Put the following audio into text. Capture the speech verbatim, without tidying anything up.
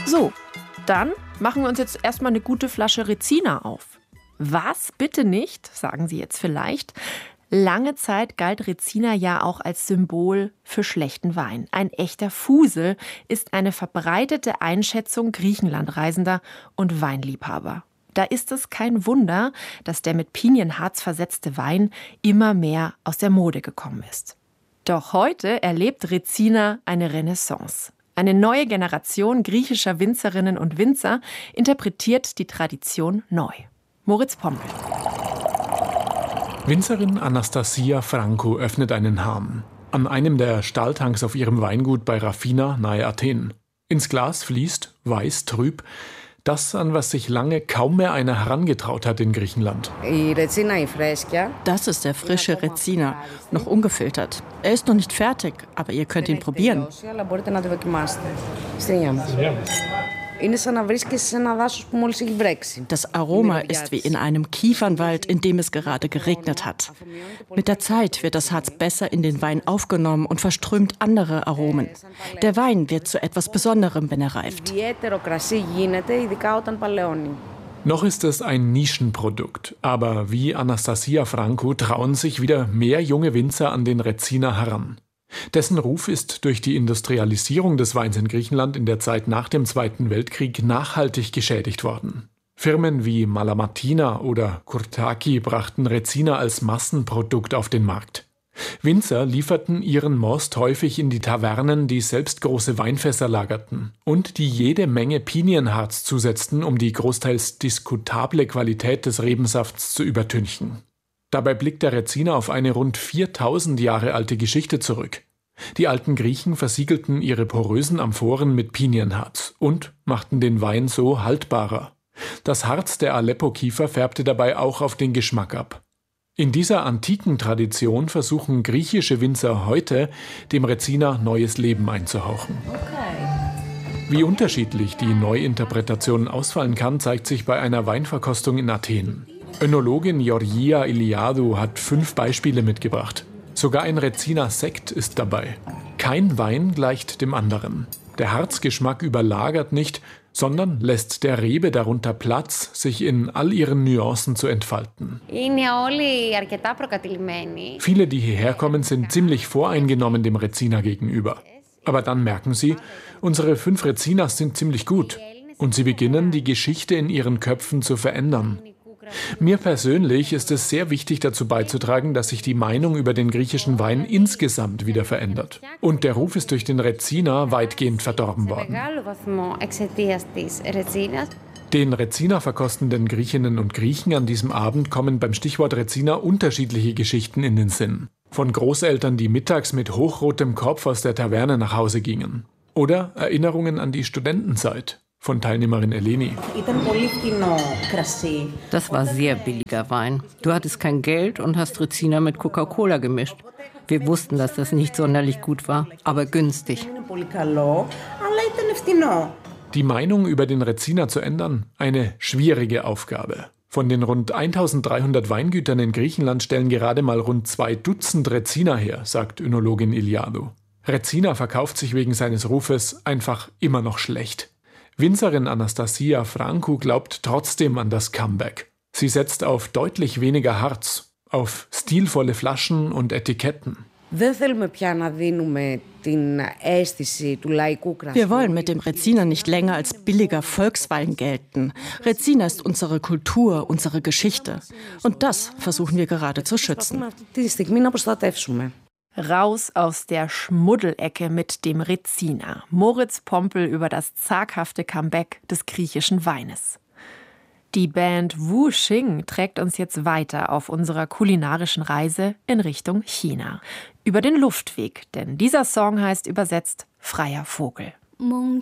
So, dann machen wir uns jetzt erstmal eine gute Flasche Rezina auf. Was bitte nicht, sagen Sie jetzt vielleicht. Lange Zeit galt Rezina ja auch als Symbol für schlechten Wein. Ein echter Fusel ist eine verbreitete Einschätzung Griechenlandreisender und Weinliebhaber. Da ist es kein Wunder, dass der mit Pinienharz versetzte Wein immer mehr aus der Mode gekommen ist. Doch heute erlebt Rezina eine Renaissance. Eine neue Generation griechischer Winzerinnen und Winzer interpretiert die Tradition neu. Moritz Pompel. Winzerin Anastasia Franco öffnet einen Hahn. An einem der Stahltanks auf ihrem Weingut bei Rafina nahe Athen. Ins Glas fließt, weiß, trüb, das, an was sich lange kaum mehr einer herangetraut hat in Griechenland. Das ist der frische Rezina, noch ungefiltert. Er ist noch nicht fertig, aber ihr könnt ihn probieren. Das Aroma ist wie in einem Kiefernwald, in dem es gerade geregnet hat. Mit der Zeit wird das Harz besser in den Wein aufgenommen und verströmt andere Aromen. Der Wein wird zu etwas Besonderem, wenn er reift. Noch ist es ein Nischenprodukt, aber wie Anastasia Franco trauen sich wieder mehr junge Winzer an den Rezina heran. Dessen Ruf ist durch die Industrialisierung des Weins in Griechenland in der Zeit nach dem Zweiten Weltkrieg nachhaltig geschädigt worden. Firmen wie Malamatina oder Kurtaki brachten Rezina als Massenprodukt auf den Markt. Winzer lieferten ihren Most häufig in die Tavernen, die selbst große Weinfässer lagerten und die jede Menge Pinienharz zusetzten, um die großteils diskutable Qualität des Rebensafts zu übertünchen. Dabei blickt der Rezina auf eine rund viertausend Jahre alte Geschichte zurück. Die alten Griechen versiegelten ihre porösen Amphoren mit Pinienharz und machten den Wein so haltbarer. Das Harz der Aleppo-Kiefer färbte dabei auch auf den Geschmack ab. In dieser antiken Tradition versuchen griechische Winzer heute, dem Rezina neues Leben einzuhauchen. Okay. Wie unterschiedlich die Neuinterpretation ausfallen kann, zeigt sich bei einer Weinverkostung in Athen. Önologin Georgia Iliadou hat fünf Beispiele mitgebracht. Sogar ein Rezina-Sekt ist dabei. Kein Wein gleicht dem anderen. Der Harzgeschmack überlagert nicht, sondern lässt der Rebe darunter Platz, sich in all ihren Nuancen zu entfalten. Viele, die hierher kommen, sind ziemlich voreingenommen dem Rezina gegenüber. Aber dann merken sie, unsere fünf Rezinas sind ziemlich gut. Und sie beginnen, die Geschichte in ihren Köpfen zu verändern. Mir persönlich ist es sehr wichtig, dazu beizutragen, dass sich die Meinung über den griechischen Wein insgesamt wieder verändert. Und der Ruf ist durch den Rezina weitgehend verdorben worden. Den Rezina verkostenden Griechinnen und Griechen an diesem Abend kommen beim Stichwort Rezina unterschiedliche Geschichten in den Sinn. Von Großeltern, die mittags mit hochrotem Kopf aus der Taverne nach Hause gingen. Oder Erinnerungen an die Studentenzeit. Von Teilnehmerin Eleni. Das war sehr billiger Wein. Du hattest kein Geld und hast Rezina mit Coca-Cola gemischt. Wir wussten, dass das nicht sonderlich gut war, aber günstig. Die Meinung über den Rezina zu ändern, eine schwierige Aufgabe. Von den rund eintausenddreihundert Weingütern in Griechenland stellen gerade mal rund zwei Dutzend Rezina her, sagt Önologin Iliadou. Rezina verkauft sich wegen seines Rufes einfach immer noch schlecht. Winzerin Anastasia Franco glaubt trotzdem an das Comeback. Sie setzt auf deutlich weniger Harz, auf stilvolle Flaschen und Etiketten. Wir wollen mit dem Rezina nicht länger als billiger Volkswein gelten. Rezina ist unsere Kultur, unsere Geschichte. Und das versuchen wir gerade zu schützen. Raus aus der Schmuddelecke mit dem Rezina. Moritz Pompel über das zaghafte Comeback des griechischen Weines. Die Band Wu Xing trägt uns jetzt weiter auf unserer kulinarischen Reise in Richtung China. Über den Luftweg, denn dieser Song heißt übersetzt Freier Vogel.